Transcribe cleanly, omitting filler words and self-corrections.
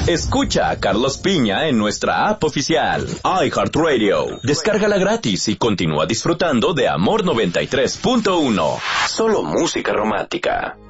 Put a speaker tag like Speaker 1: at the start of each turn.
Speaker 1: Escucha a Carlos Piña en nuestra app oficial, iHeartRadio. Descárgala gratis y continúa disfrutando de Amor 93.1. Solo música romántica.